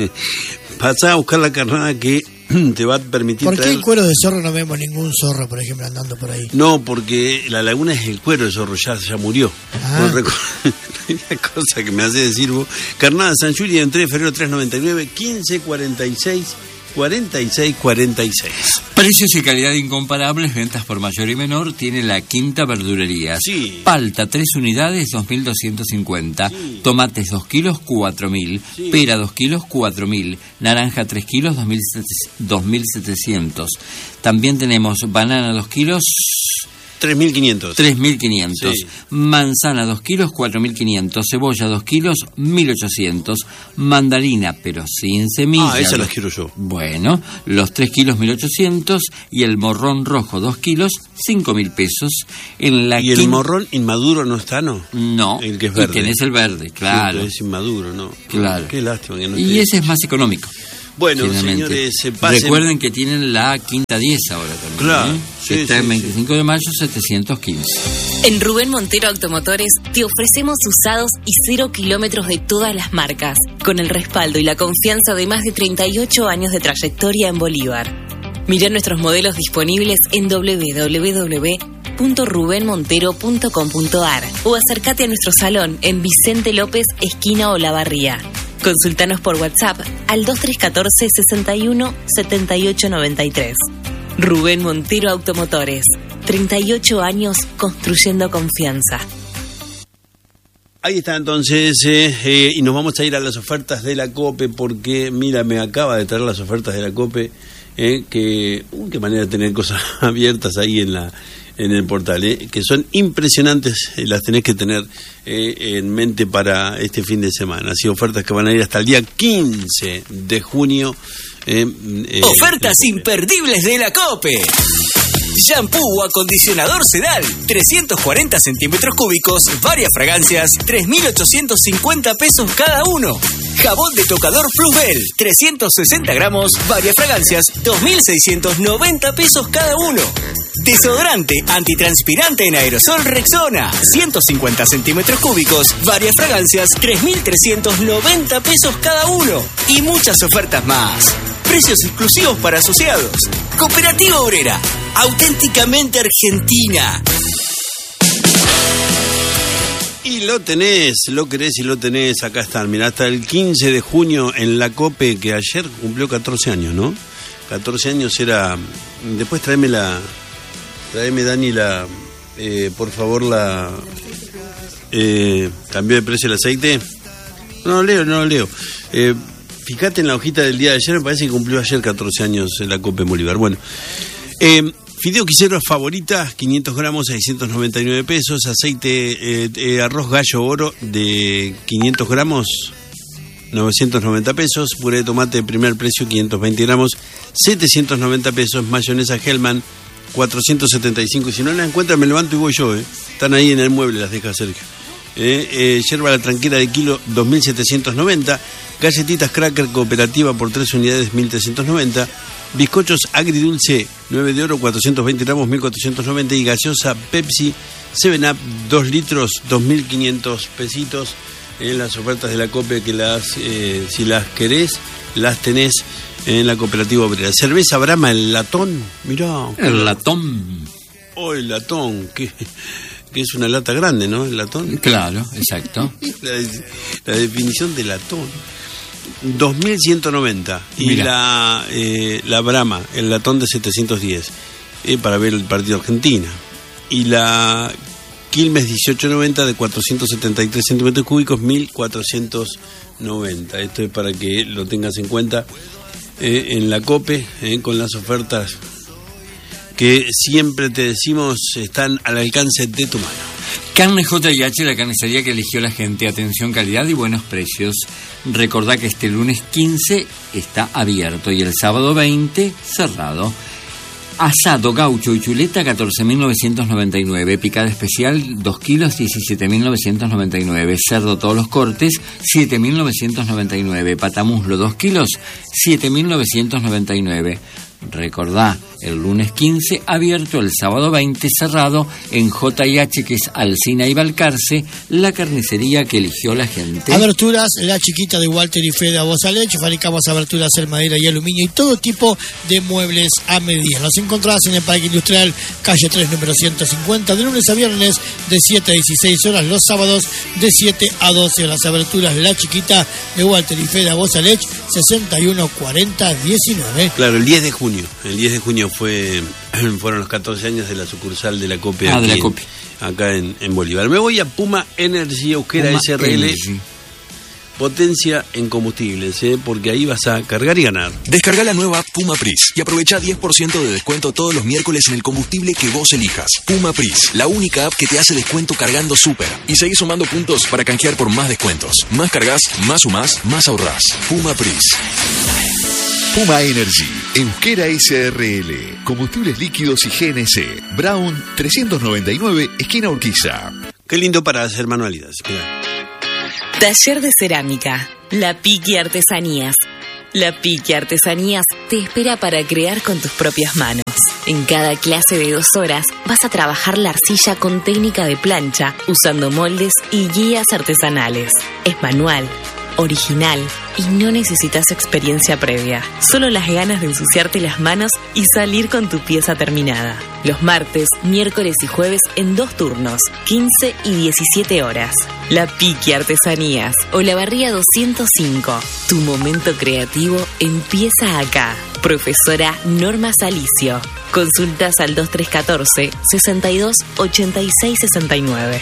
pasá a buscar la carnada que te va a permitir ¿Por qué traer... en Cuero de Zorro no vemos ningún zorro, por ejemplo, andando por ahí? No, porque la laguna es el Cuero de Zorro, ya, ya murió. Ah. No recu- la cosa que me hace decir vos. Carnada San Giuli, en tres de febrero trescientos noventa y nueve, quince cuarenta y seis cuarenta y seis cuarenta y seis. Precios y calidad incomparables, ventas por mayor y menor, tiene la Quinta Verdulería. Sí. Palta, tres unidades, dos mil doscientos cincuenta. Sí. Tomates, dos kilos, cuatro mil. Sí. Pera, dos kilos, cuatro mil. Naranja, tres kilos, dos mil setecientos. También tenemos banana, dos kilos... tres mil quinientos. tres mil quinientos. Sí. Manzana, dos kilos, cuatro mil quinientos. Cebolla, dos kilos, mil ochocientos. Mandarina, pero sin semilla. Ah, esas las quiero yo. Bueno, los tres kilos, mil ochocientos. Y el morrón rojo, dos kilos, cinco mil pesos. En la ¿Y el quin... morrón inmaduro no está, no? No. El que es verde. Y tenés el verde, claro. Sí, es inmaduro, ¿no? Claro. Qué lástima que no Y te... ese es más económico. Bueno, señores, se pasen... Recuerden que tienen la Quinta diez ahora también. Claro. ¿eh? Sí, Está sí, en veinticinco sí. de mayo, setecientos quince. En Rubén Montero Automotores te ofrecemos usados y cero kilómetros de todas las marcas, con el respaldo y la confianza de más de treinta y ocho años de trayectoria en Bolívar. Mirá nuestros modelos disponibles en doble u doble u doble u punto rubén montero punto com punto a r o acércate a nuestro salón en Vicente López, esquina Olavarría. Consultanos por WhatsApp al dos tres uno cuatro, seis uno, siete ocho nueve tres. Rubén Montero Automotores. treinta y ocho años construyendo confianza. Ahí está entonces, eh, eh, y nos vamos a ir a las ofertas de la COPE, porque mira, me acaba de traer las ofertas de la COPE, eh, que, uh, qué manera de tener cosas abiertas ahí en la en el portal, eh, que son impresionantes, eh, las tenés que tener eh, en mente para este fin de semana. Así, ofertas que van a ir hasta el día quince de junio. Eh, eh, Ofertas imperdibles de la COPE. Shampoo o acondicionador Sedal, trescientos cuarenta centímetros cúbicos, varias fragancias, tres mil ochocientos cincuenta pesos cada uno. Jabón de tocador Plusbel, trescientos sesenta gramos, varias fragancias, dos mil seiscientos noventa pesos cada uno. Desodorante antitranspirante en aerosol Rexona, ciento cincuenta centímetros cúbicos, varias fragancias, tres mil trescientos noventa pesos cada uno. Y muchas ofertas más. Precios exclusivos para asociados. Cooperativa Obrera, auténticamente argentina. Y lo tenés, lo querés y lo tenés, acá están. Mirá, hasta el quince de junio en la COPE, que ayer cumplió catorce años, ¿no? catorce años era... Después tráeme la... Tráeme, Dani, la... Eh, por favor, la... Eh, ¿Cambió de precio el aceite? No lo leo, no lo leo. Eh... Fíjate en la hojita del día de ayer, me parece que cumplió ayer catorce años en la COPE Bolívar. Bueno, eh, fideo quiseros favoritas, quinientos gramos, seiscientos noventa y nueve pesos. Aceite, eh, eh, arroz gallo oro de quinientos gramos, novecientos noventa pesos. Puré de tomate de primer precio, quinientos veinte gramos, setecientos noventa pesos. Mayonesa Hellman, cuatrocientos setenta y cinco. Y si no las encuentran, me levanto y voy yo, ¿eh? Están ahí en el mueble, las deja Sergio. Eh, eh, yerba la tranquera de kilo, dos mil setecientos noventa. Galletitas Cracker Cooperativa por tres unidades, mil trescientos noventa. Bizcochos agridulce, nueve de oro, cuatrocientos veinte gramos, mil cuatrocientos noventa. Y gaseosa Pepsi seven up, dos litros, dos mil quinientos pesitos. En las ofertas de la COPE, que las eh, si las querés, las tenés en la Cooperativa Obrera. Cerveza Brahma, el latón, mirá. El latón. Oh, el latón, que... que es una lata grande, ¿no? El latón. Claro, exacto. la, la definición de latón. dos mil ciento noventa. Y Mira. la eh, la Brahma, el latón de setecientos diez, eh, para ver el partido Argentina. Y la Quilmes dieciocho noventa de cuatrocientos setenta y tres centímetros cúbicos, mil cuatrocientos noventa. Esto es para que lo tengas en cuenta eh, en la COPE, eh, con las ofertas que siempre te decimos están al alcance de tu mano. Carne J y H, la carnicería que eligió la gente. Atención, calidad y buenos precios. Recordá que este lunes quince está abierto y el sábado veinte cerrado. Asado, gaucho y chuleta, catorce mil novecientos noventa y nueve. Picada especial, dos kilos, diecisiete mil novecientos noventa y nueve. Cerdo, todos los cortes, siete mil novecientos noventa y nueve. Patamuslo, dos kilos, siete mil novecientos noventa y nueve. Recordá, el lunes quince abierto, el sábado veinte cerrado, en J y H, que es Alsina y Balcarce, la carnicería que eligió la gente. Aberturas, la chiquita de Walter y Fede a Bozalech. Fabricamos aberturas en madera y aluminio y todo tipo de muebles a medida. Nos encontrás en el Parque Industrial, calle tres, número ciento cincuenta, de lunes a viernes de siete a dieciséis horas, los sábados de siete a doce. Las aberturas, la chiquita de Walter y Fede a Bozalech, sesenta y uno cuarenta diecinueve. Claro, el diez de junio. El diez de junio fue fueron los catorce años de la sucursal de la COPE, ah, aquí, de la COPE. En, acá en, en Bolívar. Me voy a Puma Energy Euskera S R L. Energy. Potencia en combustibles, ¿eh? Porque ahí vas a cargar y ganar. Descarga la nueva Puma Pris y aprovecha diez por ciento de descuento todos los miércoles en el combustible que vos elijas. Puma Pris, la única app que te hace descuento cargando súper. Y seguís sumando puntos para canjear por más descuentos. Más cargas, más sumás, más ahorrás. Puma Pris. Puma Energy, Euskera S R L, combustibles líquidos y G N C. Brown trescientos noventa y nueve, esquina Urquiza. Qué lindo para hacer manualidades. Mirá. Taller de cerámica, La Piqui Artesanías. La Piqui Artesanías te espera para crear con tus propias manos. En cada clase de dos horas vas a trabajar la arcilla con técnica de plancha, usando moldes y guías artesanales. Es manual, original y no necesitas experiencia previa, solo las ganas de ensuciarte las manos y salir con tu pieza terminada. Los martes, miércoles y jueves en dos turnos, quince y diecisiete horas. La Piqui Artesanías, Olavarría doscientos cinco. Tu momento creativo empieza acá. Profesora Norma Salicio. Consultas al dos tres uno cuatro, sesenta y dos, ochenta y seis sesenta y nueve.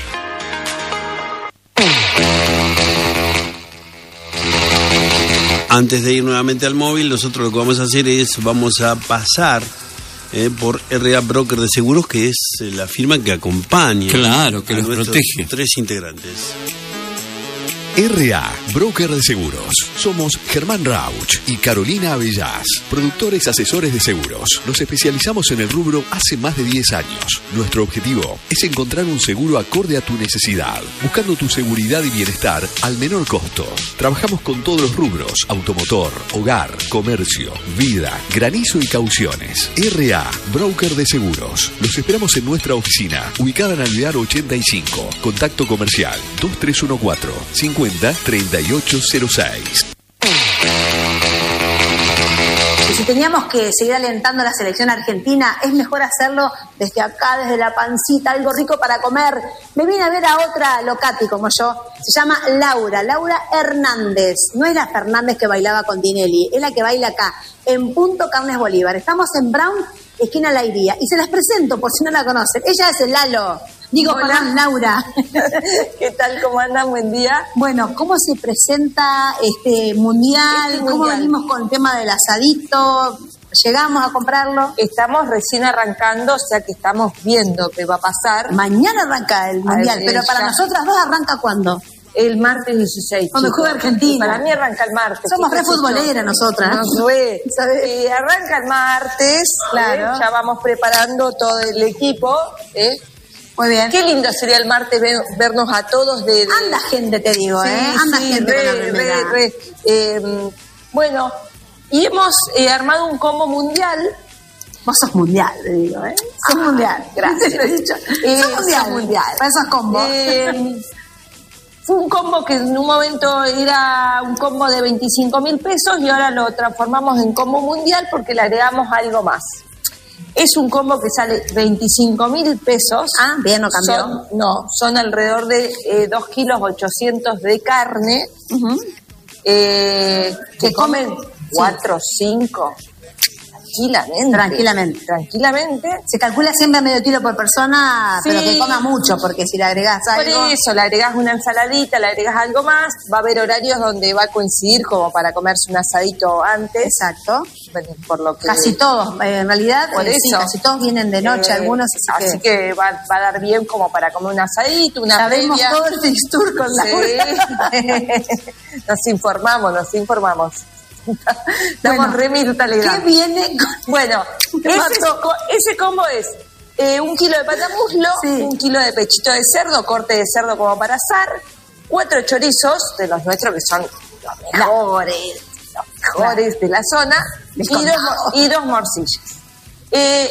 Antes de ir nuevamente al móvil, nosotros lo que vamos a hacer es, vamos a pasar eh, por R A Broker de Seguros, que es eh, la firma que acompaña. Claro, que a los nuestros protege. Tres integrantes. R A, Broker de Seguros. Somos Germán Rauch y Carolina Avellás, productores asesores de seguros. Nos especializamos en el rubro hace más de diez años. Nuestro objetivo es encontrar un seguro acorde a tu necesidad, buscando tu seguridad y bienestar al menor costo. Trabajamos con todos los rubros: automotor, hogar, comercio, vida, granizo y cauciones. R A, Broker de Seguros. Los esperamos en nuestra oficina, ubicada en Alvear ochenta y cinco. Contacto comercial dos tres uno cuatro, cincuenta, treinta y ocho cero seis. Y si teníamos que seguir alentando a la selección argentina, es mejor hacerlo desde acá, desde la pancita, algo rico para comer. Me vine a ver a otra locati como yo, se llama Laura, Laura Hernández. No es la Fernández que bailaba con Tinelli, es la que baila acá, en Punto Carnes Bolívar. Estamos en Brown, esquina La Iría, y se las presento por si no la conocen. Ella es el Lalo. Digo, Hola. perdón, Laura. ¿Qué tal? ¿Cómo andan? Buen día. Bueno, ¿cómo se presenta este mundial? Este ¿Cómo mundial. venimos con el tema del asadito? ¿Llegamos a comprarlo? Estamos recién arrancando, o sea que estamos viendo qué va a pasar. Mañana arranca el mundial, Ay, pero para ya. nosotras dos arranca ¿cuándo? El martes dieciséis. Cuando chicos. juega Argentina. Para mí arranca el martes. Somos re chicos, futboleras nosotras. Nos ve. Eh, arranca el martes. Claro. eh, ya vamos preparando todo el equipo. ¿eh? Muy bien. Qué lindo sería el martes ver- vernos a todos de... de- Anda gente, te digo, Sí, ¿eh? Anda sí, gente re, con la remera. re, re. Eh, bueno, y hemos eh, armado un combo mundial. Vos sos mundial, te digo, ¿eh? Sos Ah, mundial. gracias. Te lo he dicho. Eh, sos mundial. sos mundial. Para esos combos. Eh, fue un combo que en un momento era un combo de veinticinco mil pesos y ahora lo transformamos en combo mundial porque le agregamos algo más. Es un combo que sale veinticinco mil pesos. Ah, bien, no cambió. Son, no, son alrededor de eh, dos kilos ochocientos de carne. Ujú. eh, que Que comen comen- cuatro o cinco tranquilamente. Tranquilamente. Tranquilamente. Se calcula siempre a medio kilo por persona, Sí. pero que coma mucho, porque si le agregás Por algo... eso, le agregás una ensaladita, le agregás algo más, va a haber horarios donde va a coincidir como para comerse un asadito antes. Exacto. Bueno, por lo que... Casi todos, eh, en realidad, Por eh, sí, eso. casi todos vienen de noche, Eh, algunos, así, así que... que, va, va a dar bien como para comer un asadito, una Sabemos previa. todo el fixture con la Sí. Nos informamos, nos informamos. Estamos Bueno, re Mirta ¿qué Legrand. viene con... Bueno, Me ese, mató. co- ese combo es eh, un kilo de patamuslo, Sí. un kilo de pechito de cerdo, corte de cerdo como para asar, cuatro chorizos de los nuestros que son los mejores, los mejores de la zona, y dos, Descontado. mo- y dos morcillas. Eh,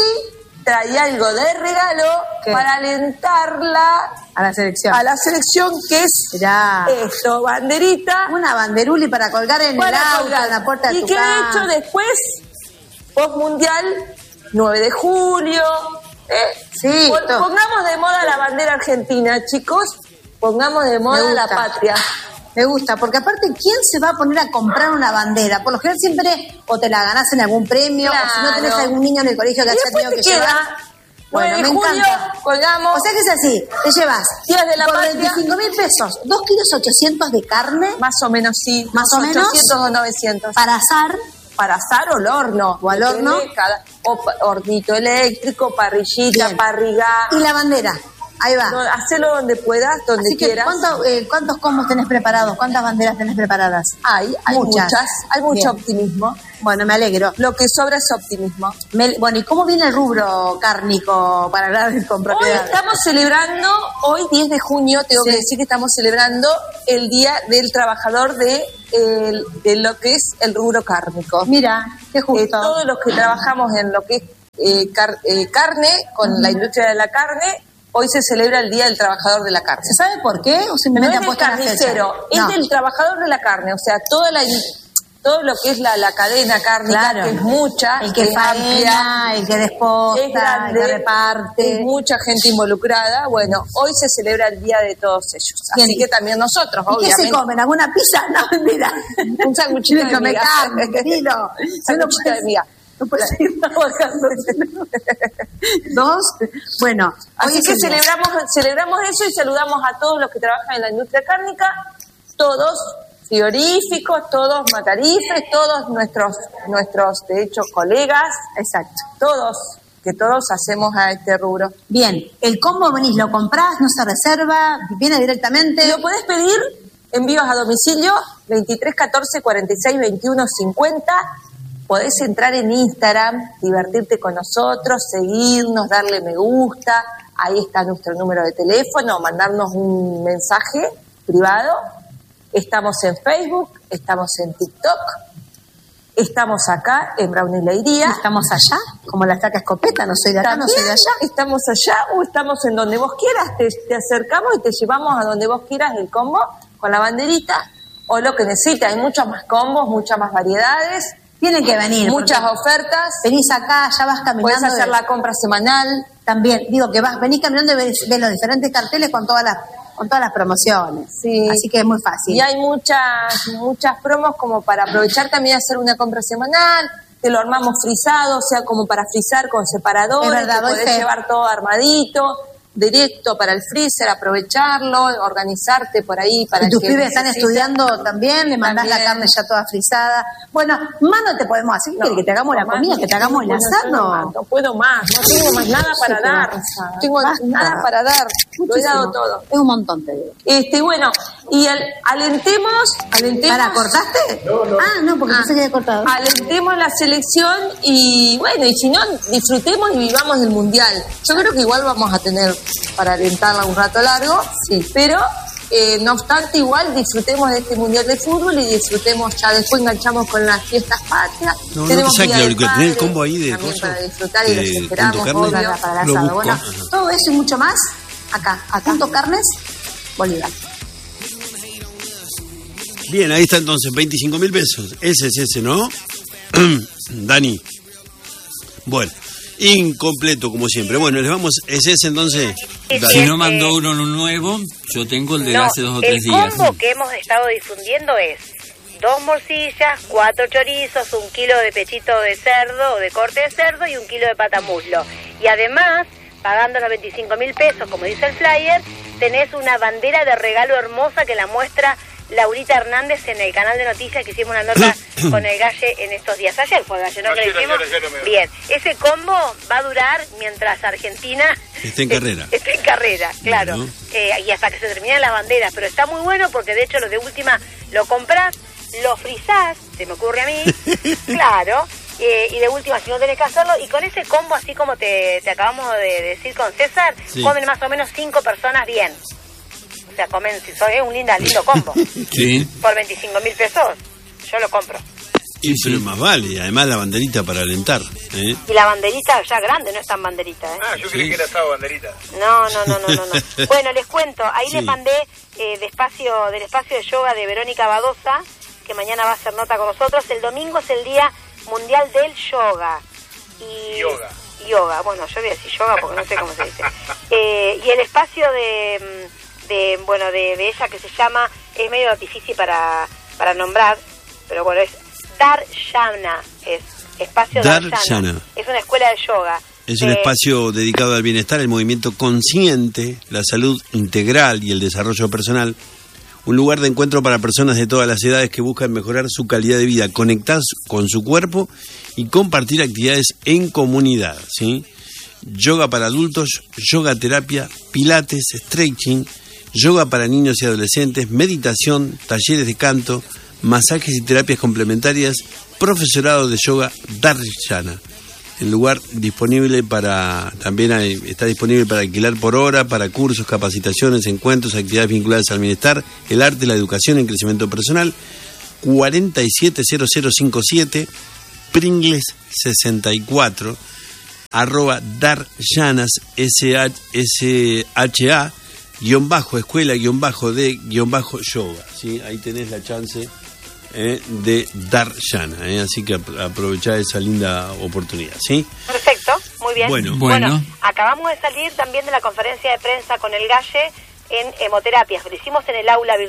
y trae algo de regalo ¿Qué? para alentarla A la selección. a la selección, que es Mirá. esto, banderita. Una banderuli para colgar en para el auto, colgar. en la puerta de y tu que de casa. hecho después, post mundial, nueve de julio, ¿eh? Sí, Pon- todo. pongamos de moda la bandera argentina, chicos, pongamos de moda Me la gusta. patria. Me gusta, porque aparte, ¿quién se va a poner a comprar una bandera? Por lo general siempre o te la ganás en algún premio, o si no Claro. tenés algún niño en el colegio que Y haya después tenido te que llevar. queda Bueno, nueve me de julio, encanta. colgamos. O sea que es así, te llevas Días de la por Patria. veinticinco mil pesos, dos kilos ochocientos de carne Más o menos, sí. Más o menos. ochocientos o novecientos. para asar. Para asar o al horno. O al horno. Depende cada- o pa- hornito eléctrico, parrillita, Bien. parrigá. Y la bandera, ahí va. No, hacelo donde puedas, donde Así que, quieras. ¿cuánto, eh, ¿cuántos combos tenés preparados? ¿Cuántas banderas tenés preparadas? Hay, hay Muchas. muchas. Hay mucho Bien. optimismo. Bueno, me alegro. Lo que sobra es optimismo. Me- bueno, ¿y cómo viene el rubro cárnico para hablar con Hoy propiedad? estamos celebrando, hoy diez de junio, tengo Sí. que decir que estamos celebrando el Día del Trabajador de, el- de lo que es el rubro cárnico. Mira, qué Eh, justo. todos los que trabajamos en lo que es eh, car- eh, carne, con la industria de la carne, hoy se celebra el Día del Trabajador de la Carne. ¿Se sabe por qué o No simplemente es han del puesto una fecha? carnicero, es No. del trabajador de la carne, o sea, toda la, in- todo lo que es la, la cadena cárnica, Claro. que es mucha, El que es faena, amplia, el que desposta, es grande, el que reparte. es mucha gente involucrada. Bueno, hoy se celebra el Día de todos ellos, así Bien. que también nosotros, ¿Y qué obviamente. se comen? ¿Alguna pizza? No, mira. Un sanguchito de No me miga. carne, querido. Sanguchito de miga. No puedes seguir trabajando. Dos. Bueno, hoy Así es que el día. celebramos, celebramos eso y saludamos a todos los que trabajan en la industria cárnica, todos frigoríficos, todos matarifes, todos nuestros, nuestros de hecho, colegas, Exacto. todos, que todos hacemos a este rubro. Bien, el combo venís, lo comprás, no se reserva, viene directamente. Lo podés pedir envíos a domicilio veintitrés catorce cuarenta y seis veintiuno cincuenta. Podés entrar en Instagram, divertirte con nosotros, seguirnos, darle me gusta. Ahí está nuestro número de teléfono, mandarnos un mensaje privado. Estamos en Facebook, estamos en TikTok, estamos acá en Brownileiría. Estamos allá, como la estaca escopeta, no soy de acá, no soy de allá. Estamos allá o estamos en donde vos quieras, te, te acercamos y te llevamos a donde vos quieras el combo con la banderita o lo que necesites. Hay muchos más combos, muchas más variedades. Tienen que venir. Muchas porque ofertas. Venís acá, ya vas caminando. Puedes hacer de- la compra semanal. También, digo que vas, venís caminando y ves, ves los diferentes carteles con todas las, con todas las promociones. Sí. Así que es muy fácil. Y hay muchas, muchas promos como para aprovechar también hacer una compra semanal. Te lo armamos frisado, o sea, como para frizar con separadores. Es verdad, te doy podés fe. llevar todo armadito, directo para el freezer, aprovecharlo, organizarte por ahí para Y tus que pibes están necesites. estudiando también, le mandás la También. carne ya toda frisada. Bueno, más no te podemos hacer, No, que te hagamos la más comida, no que te hagamos el puedo, asado. No, no, no puedo más, no tengo más nada para Sí, te dar. va a No tengo Basta. nada para dar, lo he dado Muchísimo. todo. Es un montón, te digo. Este, bueno, y al- alentemos, alentemos. ¿Para, cortaste? No, no. Ah, no, porque Ah. pensé que había cortado. Alentemos la selección y bueno, y si no, disfrutemos y vivamos del mundial. Yo creo que igual vamos a tener para alentarla un rato largo, sí, pero eh, no obstante, igual disfrutemos de este mundial de fútbol y disfrutemos, ya después enganchamos con las fiestas patrias. No, no Tenemos te saques Día la del auricular, tenés el Padre, combo ahí de también coso, para disfrutar y los de esperamos, punto carne. obvio. Para el Lo asado. busco. Bueno, Ajá. todo eso y mucho más acá, a Punto Carnes, Bolívar. Bien, ahí está entonces, veinticinco mil pesos. Ese es ese, ¿no? Dani. Bueno, incompleto como siempre. Bueno, les vamos, ¿es ese entonces? Dani. Si no mandó uno nuevo, yo tengo el de No, hace dos o tres el días. combo que hemos estado difundiendo es dos morcillas, cuatro chorizos, un kilo de pechito de cerdo o de corte de cerdo y un kilo de patamuslo. Y además, pagando los veinticinco mil pesos, como dice el flyer, tenés una bandera de regalo hermosa que la muestra Laurita Hernández en el canal de noticias, que hicimos una nota con el Galle en estos días. Ayer fue Galle, ¿no? Que Ayer, le hicimos. ayer, ayer, ayer. Bien, ese combo va a durar mientras Argentina Está en carrera. esté en carrera, claro. Bueno. Eh, y hasta que se terminen las banderas. Pero está muy bueno porque de hecho lo de última lo compras, lo frizás, se me ocurre a mí, claro. Eh, y de última, si no tenés que hacerlo, y con ese combo, así como te, te acabamos de decir con César, Sí. comen más o menos cinco personas bien. O sea, comen, si so- es un linda, lindo combo. Sí. Por veinticinco mil pesos, yo lo compro. Y pero más vale, y además la banderita para alentar. ¿eh? Y la banderita ya grande, no es tan banderita, ¿eh? Ah, yo creí que era asado banderita. No, no, no, no, no, no. Bueno, les cuento, ahí Sí. les mandé eh, de espacio, del espacio de yoga de Verónica Badosa, que mañana va a hacer nota con nosotros. El domingo es el Día Mundial del Yoga. Y Yoga. Yoga, bueno, yo voy a decir yoga porque no sé cómo se dice. Eh, y el espacio de, de bueno, de, de ella que se llama, es medio difícil para, para nombrar, pero bueno, es Darshana, es espacio Darshana. Darshana. Es una escuela de yoga. Es un Eh, espacio dedicado al bienestar, el movimiento consciente, la salud integral y el desarrollo personal. Un lugar de encuentro para personas de todas las edades que buscan mejorar su calidad de vida, conectar con su cuerpo y compartir actividades en comunidad, ¿sí? Yoga para adultos, yoga terapia, pilates, stretching, yoga para niños y adolescentes, meditación, talleres de canto, masajes y terapias complementarias, profesorado de yoga Darshana. El lugar disponible para, también hay- está disponible para alquilar por hora, para cursos, capacitaciones, encuentros, actividades vinculadas al bienestar, el arte, la educación y el crecimiento personal. cuatro siete cero cero cinco siete, Pringles sesenta y cuatro, arroba Daryanas, S H A, guión bajo, escuela, guión bajo de, guión bajo, yoga. ¿Sí? Ahí tenés la chance eh, de Darshana, eh, así que aprovechá esa linda oportunidad, ¿sí? Perfecto, muy bien. Bueno. Bueno. Acabamos de salir también de la conferencia de prensa con el Galle en hemoterapias, lo hicimos en el aula virtual.